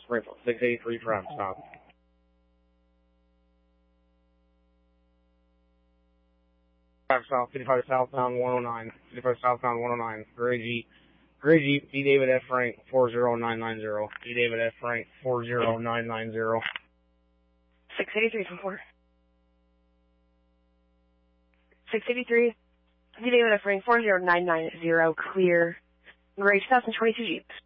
Springfield, 683 traffic stop. Traffic stop, 55 southbound 109, 55 southbound 109, Gray Jeep, D. David F. Frank, 40990, D. David F. Frank, 40990. 683 from 4. 683, D. David F. Frank, 40990, clear. Gray 2022 Jeep.